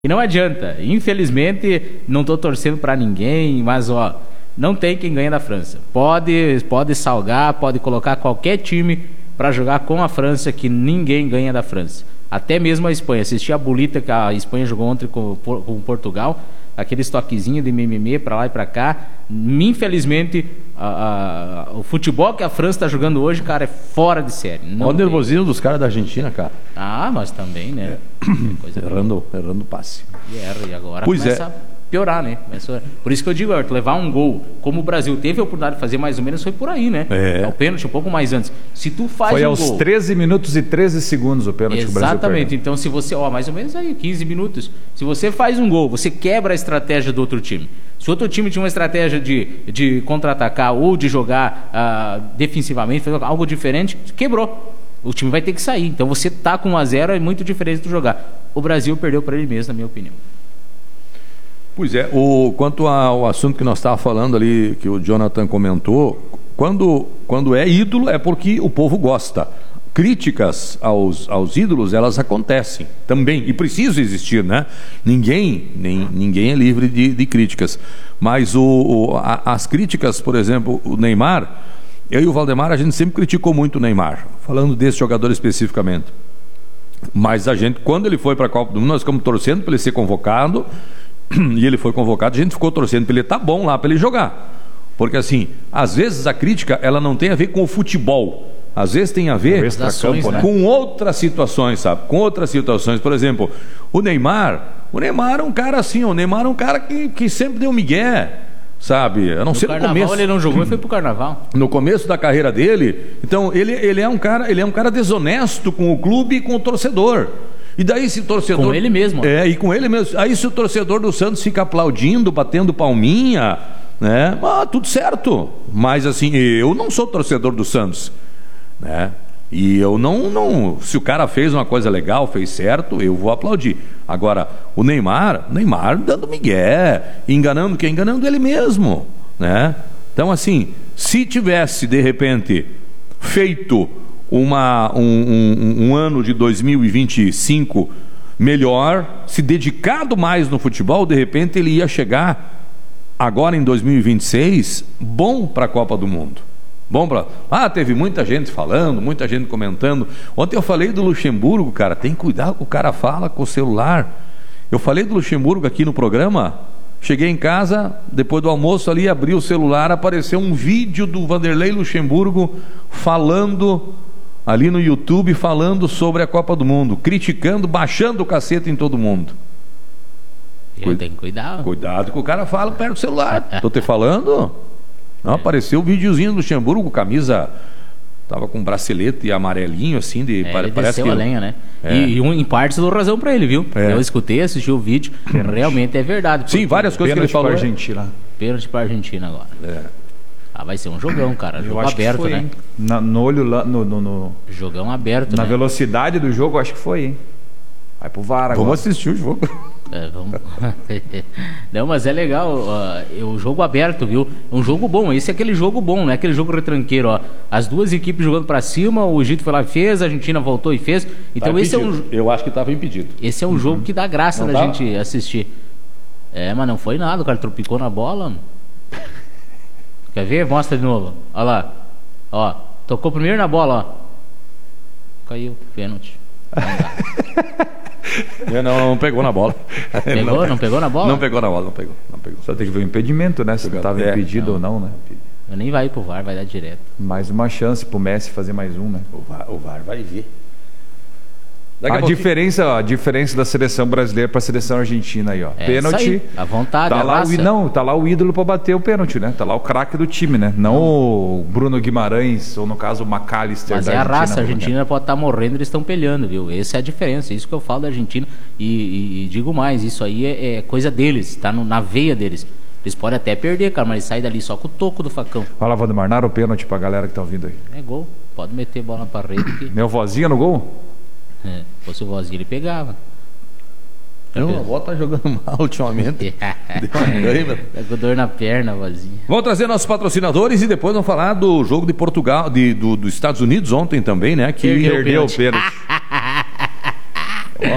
E não adianta, infelizmente, não tô torcendo pra ninguém, mas ó, não tem quem ganha da França. Pode salgar, pode colocar qualquer time pra jogar com a França, que ninguém ganha da França. Até mesmo a Espanha. Assisti a bolita que a Espanha jogou ontem com Portugal, aquele toquezinho de mimimi pra lá e pra cá. Infelizmente, o futebol que a França tá jogando hoje, cara, é fora de série. Olha o nervosismo dos caras da Argentina, cara. Ah, mas também, né? Errando o passe. E agora começa a piorar, né? Por isso que eu digo, Arthur, levar um gol, como o Brasil teve a oportunidade de fazer mais ou menos, foi por aí, né? É o pênalti um pouco mais antes. Se tu faz foi um aos gol... 13 minutos e 13 segundos o pênalti que o Brasil perdeu. Exatamente. Então, se você... mais ou menos aí, 15 minutos. Se você faz um gol, você quebra a estratégia do outro time. Se o outro time tinha uma estratégia de contra-atacar ou de jogar defensivamente, fazer algo diferente, quebrou. O time vai ter que sair. Então, você tá com 1-0, é muito diferente do jogar. O Brasil perdeu para ele mesmo, na minha opinião. Pois é, quanto ao assunto que nós estávamos falando ali, que o Jonathan comentou, quando é ídolo é porque o povo gosta. Críticas aos ídolos, elas acontecem também, e precisam existir, né? Ninguém é livre de críticas. Mas as críticas, por exemplo, o Neymar, eu e o Valdemar, a gente sempre criticou muito o Neymar, falando desse jogador especificamente. Mas a gente, quando ele foi para a Copa do Mundo, nós ficamos torcendo para ele ser convocado, e ele foi convocado, a gente ficou torcendo para ele estar bom lá, para ele jogar. Porque assim, às vezes a crítica, ela não tem a ver com o futebol, às vezes tem a ver com outras situações, sabe? Com outras situações. Por exemplo, o Neymar é um cara assim, o Neymar é um cara que sempre deu migué, sabe? A não ser no começo. Ele não jogou e foi pro carnaval. No começo da carreira dele, então ele é um cara desonesto com o clube e com o torcedor. E daí se o torcedor... Com ele mesmo. E com ele mesmo. Aí se o torcedor do Santos fica aplaudindo, batendo palminha, né? Tudo certo. Mas assim, eu não sou torcedor do Santos, né? E eu não... Se o cara fez uma coisa legal, fez certo, eu vou aplaudir. Agora, o Neymar dando migué, enganando quem? Enganando ele mesmo, né? Então assim, se tivesse de repente feito um ano de 2025 melhor, se dedicado mais no futebol, de repente ele ia chegar agora em 2026 bom para a Copa do Mundo. Bom para... teve muita gente falando, muita gente comentando. Ontem eu falei do Luxemburgo, cara, tem que cuidar que o cara fala com o celular. Eu falei do Luxemburgo aqui no programa, cheguei em casa, depois do almoço ali, abri o celular, apareceu um vídeo do Vanderlei Luxemburgo falando ali no YouTube, falando sobre a Copa do Mundo, criticando, baixando o cacete em todo mundo. Tem que cuidar. Cuidado que o cara fala perto do celular. Tô te falando? Não, apareceu o videozinho do Luxemburgo, camisa, tava com um bracelete amarelinho assim, ele parece desceu que a lenha, né? E em parte dou razão pra ele, viu? Eu escutei, assisti o vídeo, realmente é verdade. Sim, várias coisas que ele falou. Pênalti pra Argentina agora. Vai ser um jogão, cara. Jogo aberto, foi, né? No olho lá, no jogão aberto, na velocidade do jogo, acho que foi, hein? Vai pro VAR agora. Vamos assistir o jogo. Vamos. Não, mas é legal, o jogo aberto, viu? É um jogo bom, esse é aquele jogo bom, não é aquele jogo retranqueiro, ó. As duas equipes jogando pra cima, o Egito foi lá e fez, a Argentina voltou e fez. Então esse impedido. Eu acho que estava impedido. Esse é um jogo que dá graça da gente assistir. Mas não foi nada, o cara tropicou na bola. Quer ver? Mostra de novo. Olha lá. Ó, tocou primeiro na bola, ó. Caiu, pênalti. Não pegou na bola. Não pegou na bola? Não pegou na bola, não pegou. Só tem que ver o impedimento, né? Se estava impedido ou não, né? Nem vai pro VAR, vai dar direto. Mais uma chance pro Messi fazer mais um, né? O VAR vai ver. A diferença da seleção brasileira para a seleção argentina aí, ó. Pênalti. A vontade, tá lá tá lá o ídolo para bater o pênalti, né? Tá lá o craque do time, né? Não o Bruno Guimarães, ou no caso o McAllister. Mas a raça, a Argentina pode estar morrendo, eles estão peleando, viu? Essa é a diferença, isso que eu falo da Argentina. E digo mais, isso aí é coisa deles, tá na veia deles. Eles podem até perder, cara, mas eles saem dali só com o toco do facão. Fala, Valdemar, o pênalti pra galera que tá ouvindo aí. É gol, pode meter bola pra rede. Meu vozinha no gol? Se fosse o vozinho, ele pegava. A avó tá jogando mal ultimamente. Tá com dor na perna, vozinha. Vamos trazer nossos patrocinadores e depois vamos falar do jogo de Portugal, dos Estados Unidos ontem também, né? Que perdeu o pênalti. Olha só.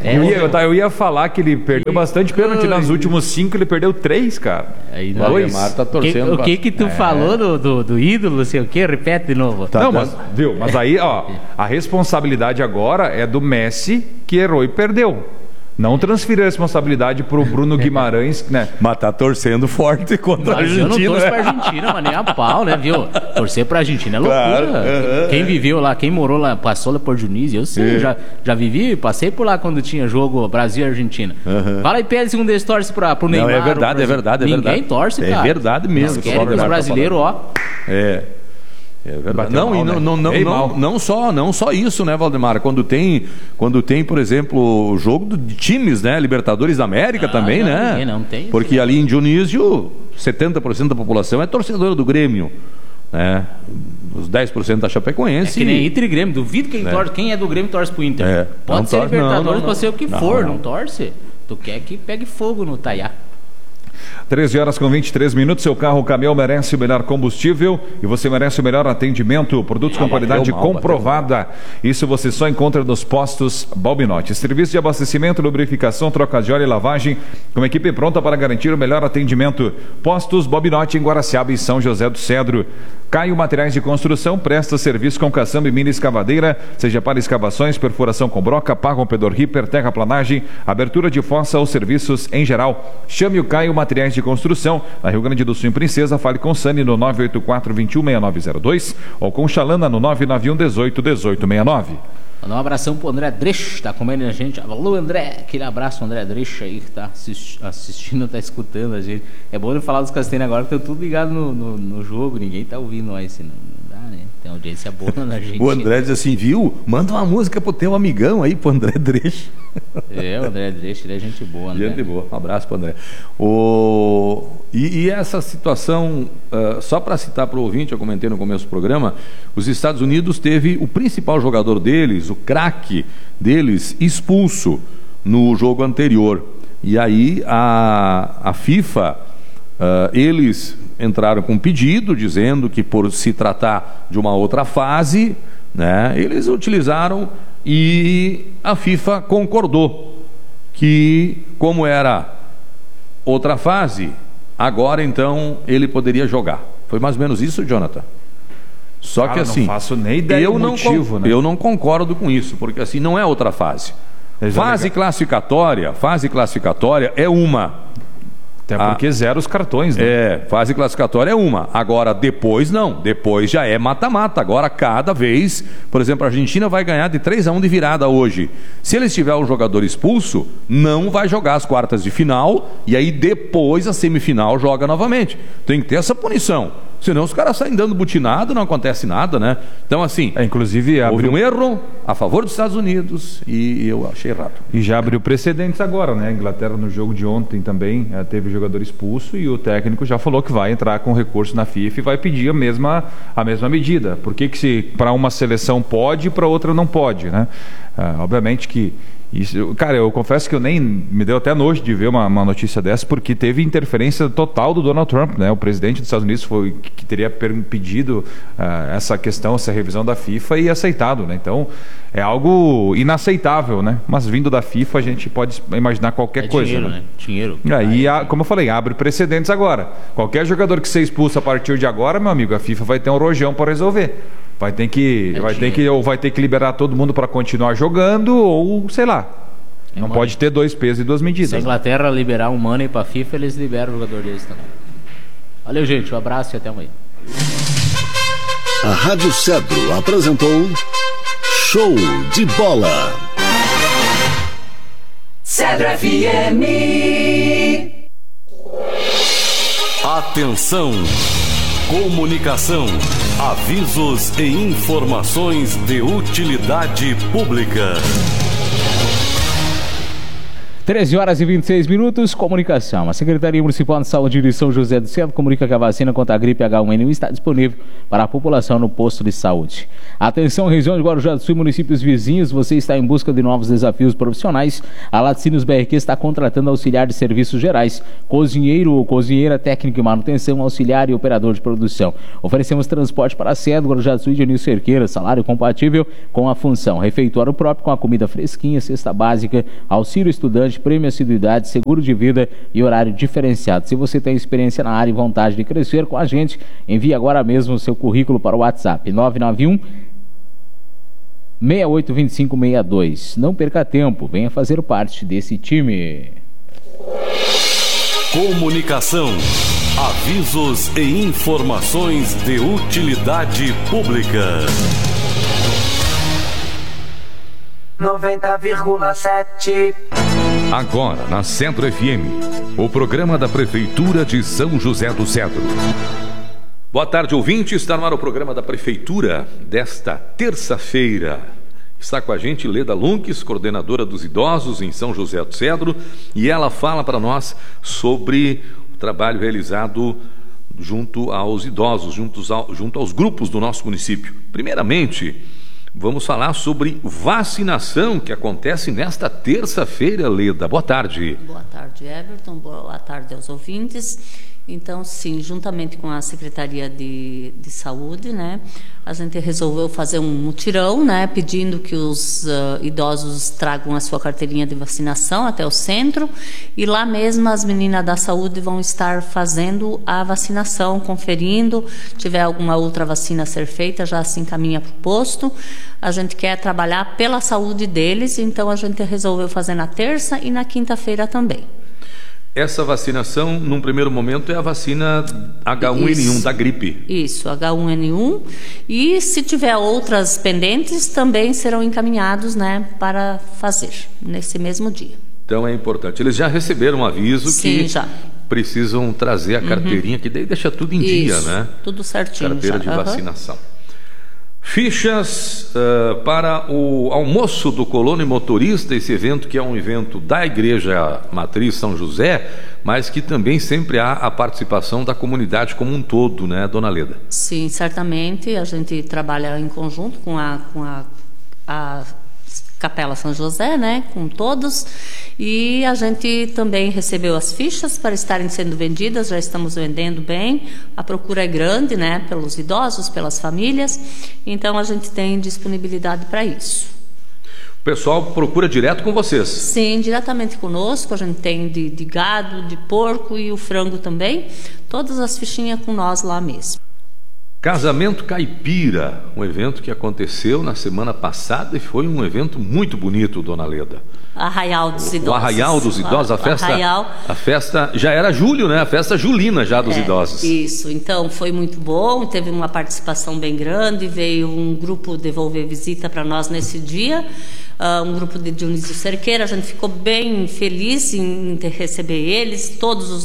Eu ia falar que ele perdeu bastante pênalti. Nos últimos 5 ele perdeu 3, cara. Aí, O Valdemar tá torcendo. O que tu falou do ídolo, sei o quê? Repete de novo. Não, mas aí, ó, a responsabilidade agora é do Messi, que errou e perdeu. Não transferir a responsabilidade pro Bruno Guimarães, né? Mas tá torcendo forte contra a Argentina. Eu não torço pra Argentina, mas nem a pau, né, viu? Torcer pra Argentina é loucura. Claro. Quem viveu lá, quem morou lá, passou lá por Dionísio, eu sei, já vivi, passei por lá quando tinha jogo Brasil e Argentina. Fala aí, Pérez, se um deles torce pro Neymar. Não, é verdade. Ninguém torce, cara. É verdade mesmo. Nós querem que os brasileiros, ó... É verdade. Não só isso, né, Valdemar? Quando tem, por exemplo, jogo de times, né? Libertadores da América também, né? Não tem. Porque ali em Dionísio, 70% da população é torcedora do Grêmio, né? Os 10% da Chapecoense. É que nem Inter e Grêmio. Duvido quem é do Grêmio torce pro Inter. Pode ser Libertadores, pode ser o que for, não torce. Tu quer que pegue fogo no Taiá. 13h23, seu carro ou caminhão merece o melhor combustível e você merece o melhor atendimento, produtos com qualidade comprovada. Isso você só encontra nos postos Balbinotti. Serviço de abastecimento, lubrificação, troca de óleo e lavagem, com uma equipe pronta para garantir o melhor atendimento. Postos Balbinotti em Guaraciaba e São José do Cedro. Caio Materiais de Construção, presta serviço com caçamba e mini escavadeira, seja para escavações, perfuração com broca, pá, rompedor Ripper, terraplanagem, abertura de fossa ou serviços em geral. Chame o Caio Materiais de Construção, na Rio Grande do Sul, em Princesa. Fale com Sani no 984-216902 ou com Xalana no 991-18-1869. Mandar um abração pro André Dresch, tá comendo a gente. Alô, André, aquele abraço, André Dresch aí, que tá assistindo, tá escutando a gente. É bom ele falar dos Castanhos agora, que estão tudo ligado no jogo, ninguém tá ouvindo nós, senão não dá, né? Tem audiência boa na gente. O André diz assim, viu? Manda uma música pro teu amigão aí, pro André Dresch. O André Dresch, ele é gente boa, André. Gente boa, um abraço pro André. E essa situação, só para citar para o ouvinte, eu comentei no começo do programa, os Estados Unidos teve o principal jogador deles, o craque deles, expulso no jogo anterior. E aí a FIFA, eles entraram com um pedido dizendo que por se tratar de uma outra fase, né, eles utilizaram e a FIFA concordou que, como era outra fase, agora então ele poderia jogar. Foi mais ou menos isso, Jonathan? Só que assim, não faço nem ideia do motivo, né? Eu não concordo com isso, porque assim não é outra fase. Fase classificatória é uma. Até porque zero os cartões, né? Fase classificatória é uma. Agora, depois não. Depois já é mata-mata. Agora, cada vez, por exemplo, a Argentina vai ganhar de 3-1 de virada hoje. Se eles tiver um jogador expulso, não vai jogar as quartas de final e aí depois a semifinal joga novamente. Tem que ter essa punição. Senão os caras saem dando butinado, não acontece nada, né? Então, assim, inclusive houve um erro a favor dos Estados Unidos e eu achei errado. E já abriu precedentes agora, né? A Inglaterra, no jogo de ontem também, teve jogador expulso e o técnico já falou que vai entrar com recurso na FIFA e vai pedir a mesma medida. Por que se para uma seleção pode e para outra não pode, né? Obviamente que isso, cara, eu confesso que eu nem me deu até nojo de ver uma notícia dessa, porque teve interferência total do Donald Trump, né? O presidente dos Estados Unidos foi que teria pedido essa questão, essa revisão da FIFA e aceitado, né? Então é algo inaceitável, né? Mas vindo da FIFA a gente pode imaginar qualquer coisa, dinheiro, né? Dinheiro. Aí, como eu falei, abre precedentes agora. Qualquer jogador que ser expulso a partir de agora, meu amigo, a FIFA vai ter um rojão para resolver. Vai ter que liberar todo mundo para continuar jogando, ou sei lá. Não pode ter dois pesos e duas medidas. Se a Inglaterra liberar um money para a FIFA, eles liberam o jogador deles também. Valeu, gente. Um abraço e até amanhã. A Rádio Cedro apresentou Show de Bola. Cedro FM. Atenção. Comunicação, avisos e informações de utilidade pública. 13 horas e 26 minutos, comunicação. A Secretaria Municipal de Saúde de São José do Centro comunica que a vacina contra a gripe H1N1 está disponível para a população no posto de saúde. Atenção, região de Guarujá do Sul e municípios vizinhos, você está em busca de novos desafios profissionais. A Laticínios BRQ está contratando auxiliar de serviços gerais, cozinheiro ou cozinheira, técnico de manutenção, auxiliar e operador de produção. Oferecemos transporte para a sede, Guarujá do Sul e Dionísio Cerqueira, salário compatível com a função. Refeitório próprio com a comida fresquinha, cesta básica, auxílio estudante, prêmio assiduidade, seguro de vida e horário diferenciado. Se você tem experiência na área e vontade de crescer com a gente, envie agora mesmo o seu currículo para o WhatsApp 991 682562. Não perca tempo, venha fazer parte desse time. Comunicação, avisos e informações de utilidade pública. 90,7. Agora, na Cedro FM, o programa da Prefeitura de São José do Cedro. Boa tarde, ouvinte. Está no ar o programa da Prefeitura desta terça-feira. Está com a gente Leda Lunques, coordenadora dos idosos em São José do Cedro, e ela fala para nós sobre o trabalho realizado junto aos idosos, junto aos grupos do nosso município. Primeiramente, vamos falar sobre vacinação que acontece nesta terça-feira, Leda. Boa tarde. Boa tarde, Everton. Boa tarde aos ouvintes. Então, sim, juntamente com a Secretaria de Saúde, né, a gente resolveu fazer um mutirão, né, pedindo que os idosos tragam a sua carteirinha de vacinação até o centro, e lá mesmo as meninas da saúde vão estar fazendo a vacinação, conferindo. Tiver alguma outra vacina a ser feita, já se encaminha para o posto. A gente quer trabalhar pela saúde deles, então a gente resolveu fazer na terça e na quinta-feira também. Essa vacinação, num primeiro momento, é a vacina H1N1 da gripe. Isso, H1N1. E se tiver outras pendentes, também serão encaminhados, né, para fazer nesse mesmo dia. Então é importante. Eles já receberam um aviso. Sim, que já precisam trazer a carteirinha, que daí deixa tudo em dia, né? Tudo certinho. Carteira de vacinação. Fichas para o almoço do colono e motorista, esse evento que é um evento da Igreja Matriz São José, mas que também sempre há a participação da comunidade como um todo, né, Dona Leda? Sim, certamente. A gente trabalha em conjunto com a Capela São José, né, com todos, e a gente também recebeu as fichas para estarem sendo vendidas. Já estamos vendendo bem, a procura é grande, né, pelos idosos, pelas famílias, então a gente tem disponibilidade para isso. O pessoal procura direto com vocês? Sim, diretamente conosco. A gente tem de gado, de porco e o frango também, todas as fichinhas com nós lá mesmo. Casamento Caipira, um evento que aconteceu na semana passada e foi um evento muito bonito, Dona Leda. Arraial dos Idosos. O Arraial dos Idosos, a festa já era julho, né? A festa julina já dos idosos. Isso, então foi muito bom, teve uma participação bem grande, veio um grupo devolver visita para nós nesse dia, um grupo de Dionísio Cerqueira. A gente ficou bem feliz em receber eles,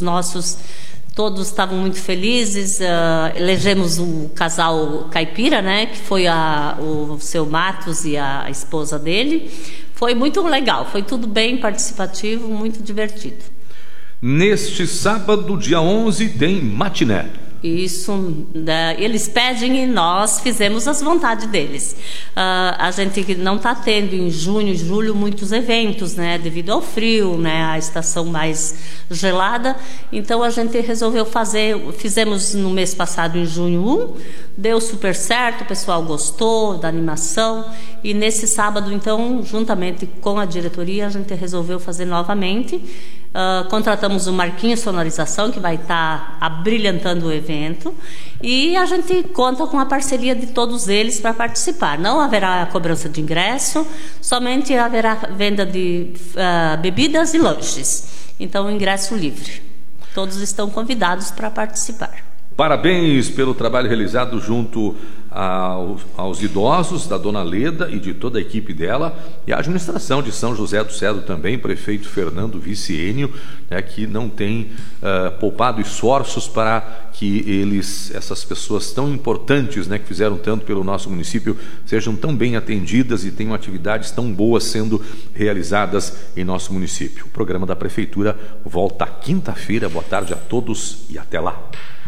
todos estavam muito felizes. Elegemos o casal caipira, né, que foi o seu Matos e a esposa dele. Foi muito legal, foi tudo bem participativo, muito divertido. Neste sábado, dia 11, tem matiné. Isso, eles pedem e nós fizemos as vontades deles. A gente não está tendo em junho e julho muitos eventos, né, devido ao frio, né, a estação mais gelada. Então a gente resolveu fizemos no mês passado, em junho 1, deu super certo, o pessoal gostou da animação, e nesse sábado, então, juntamente com a diretoria, a gente resolveu fazer novamente. Contratamos o Marquinhos Sonorização, que vai estar abrilhantando o evento, e a gente conta com a parceria de todos eles para participar. Não haverá cobrança de ingresso, somente haverá venda de bebidas e lanches. Então, ingresso livre. Todos estão convidados para participar. Parabéns pelo trabalho realizado junto aos idosos, da dona Leda e de toda a equipe dela, e a administração de São José do Cedro também, prefeito Fernando Vice-Enio, né, que não tem poupado esforços para que essas pessoas tão importantes, né, que fizeram tanto pelo nosso município, sejam tão bem atendidas e tenham atividades tão boas sendo realizadas em nosso município. O programa da Prefeitura volta quinta-feira. Boa tarde a todos e até lá.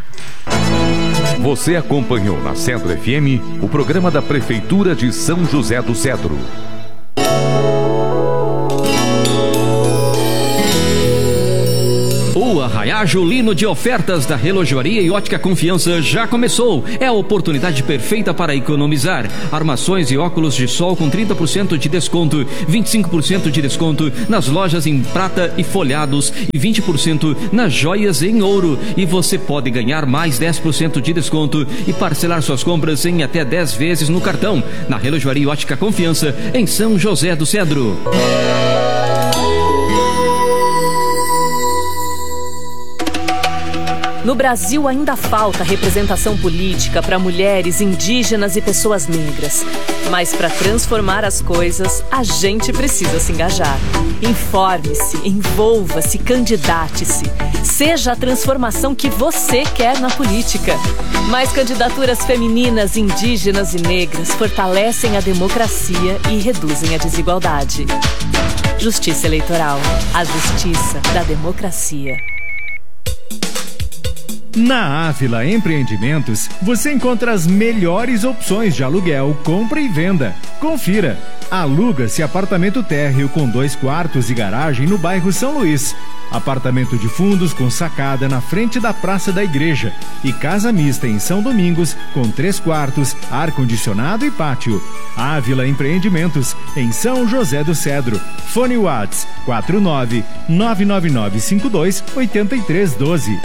Você acompanhou na Cedro FM o programa da Prefeitura de São José do Cedro. O Arraiá Julino de ofertas da Relojoaria e Ótica Confiança já começou. É a oportunidade perfeita para economizar. Armações e óculos de sol com 30% de desconto, 25% de desconto nas lojas em prata e folhados e 20% nas joias em ouro. E você pode ganhar mais 10% de desconto e parcelar suas compras em até 10 vezes no cartão. Na Relojoaria e Ótica Confiança, em São José do Cedro. No Brasil ainda falta representação política para mulheres, indígenas e pessoas negras. Mas para transformar as coisas, a gente precisa se engajar. Informe-se, envolva-se, candidate-se. Seja a transformação que você quer na política. Mais candidaturas femininas, indígenas e negras fortalecem a democracia e reduzem a desigualdade. Justiça Eleitoral. A justiça da democracia. Na Ávila Empreendimentos, você encontra as melhores opções de aluguel, compra e venda. Confira. Aluga-se apartamento térreo com 2 quartos e garagem no bairro São Luís. Apartamento de fundos com sacada na frente da Praça da Igreja. E casa mista em São Domingos com 3 quartos, ar-condicionado e pátio. Ávila Empreendimentos, em São José do Cedro. Fone Whats 49-99952-8312.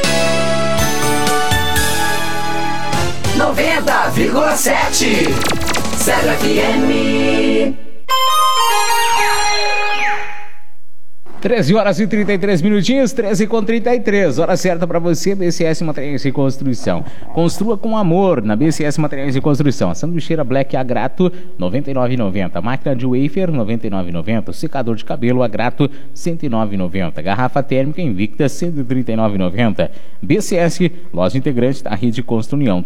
90,7 Cedro FM. 13h33, 13h33, hora certa para você, BCS Materiais de Construção. Construa com amor na BCS Materiais de Construção. A sanduicheira Black Agrato, R$ 99,90. Máquina de wafer, R$ 99,90. Secador de cabelo Agrato, R$ 109,90. Garrafa térmica Invicta, R$ 139,90. BCS, loja integrante da Rede Construção,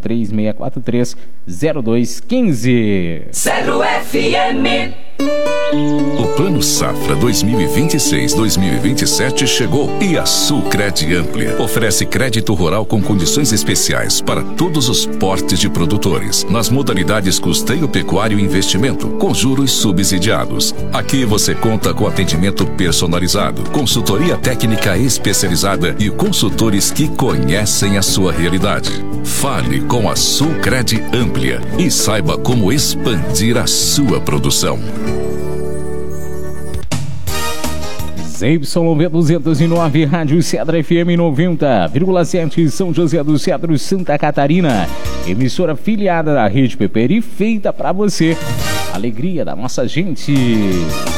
3643-0215. Cedro FM. O Plano Safra 2026-2027 chegou e a Sulcred Amplia oferece crédito rural com condições especiais para todos os portes de produtores, nas modalidades custeio pecuário e investimento, com juros subsidiados. Aqui você conta com atendimento personalizado, consultoria técnica especializada e consultores que conhecem a sua realidade. Fale com a Sulcred Amplia e saiba como expandir a sua produção. ZYV209, Rádio Cedro FM 90,7, São José do Cedro, Santa Catarina. Emissora filiada da Rede Peperi, feita para você. Alegria da nossa gente.